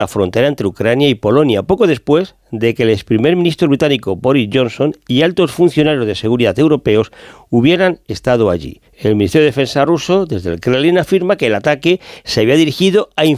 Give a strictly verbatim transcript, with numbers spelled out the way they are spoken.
la frontera entre Ucrania y Polonia, poco después de que el ex primer ministro británico Boris Johnson y altos funcionarios de seguridad europeos hubieran estado allí. El Ministerio de Defensa ruso, desde el Kremlin, afirma que el ataque se había dirigido a